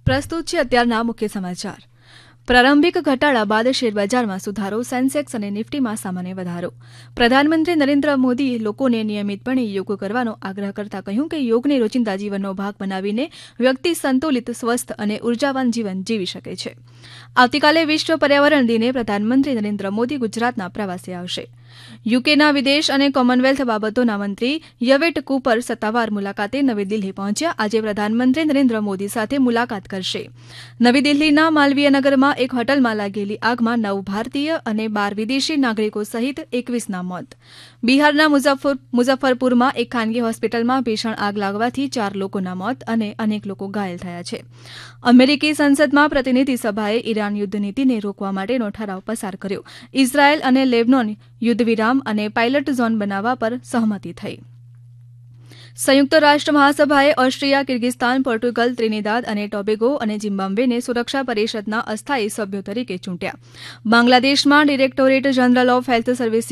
પ્રસ્તુત છે અત્યારના મુખ્ય સમાચાર. પ્રારંભિક ઘટાડા બાદ શેરબજારમાં સુધારો, સેન્સેક્સ અને નિફ્ટીમાં સામાન્ય વધારો. પ્રધાનમંત્રી નરેન્દ્ર મોદીએ લોકોને નિયમિતપણે યોગ કરવાનો આગ્રહ કરતા કહ્યું કે યોગને રોજિંદા જીવનનો ભાગ બનાવીને વ્યક્તિ સંતુલિત, સ્વસ્થ અને ઉર્જાવાન જીવન જીવી શકે છે. આવતીકાલે વિશ્વ પર્યાવરણ દિને પ્રધાનમંત્રી નરેન્દ્ર મોદી ગુજરાતના પ્રવાસે આવશે. યુકેના વિદેશ અને કોમનવેલ્થ બાબતોના મંત્રી યવેટ કૂપર સત્તાવાર મુલાકાતે નવી દિલ્હી પહોંચ્યા. આજે પ્રધાનમંત્રી નરેન્દ્ર મોદી સાથે મુલાકાત કરશે. નવી દિલ્હીના માલવીય નગરમાં એક હોટલમાં લાગેલી આગમાં 9 ભારતીય અને 12 વિદેશી નાગરિકો સહિત 21ના મોત. બિહારના મુઝફ્ફરપુરમાં એક ખાનગી હોસ્પિટલમાં ભીષણ આગ લાગવાથી 4 લોકોના મોત અને અનેક લોકો ઘાયલ થયા છે. અમેરિકી સંસદમાં પ્રતિનિધિ સભાએ ઈરાન યુદ્ધ નીતિને રોકવા માટેનો ઠરાવ પસાર કર્યો. ઇઝરાયેલ અને લેબનોન યુદ્ધવિરામ અને પાયલટ ઝોન બનાવવા પર સહમતિ થઈ. સંયુક્ત રાષ્ટ્ર મહાસભાએ ઓસ્ટ્રિયા, કિર્ગિસ્તાન, પોર્ટુગલ, ત્રિનિદાદ અને ટોબેગો અને ઝિમ્બાબ્વેને સુરક્ષા પરિષદના અસ્થાયી સભ્યો તરીકે ચૂંટ્યા. બાંગ્લાદેશમાં directorate general of health services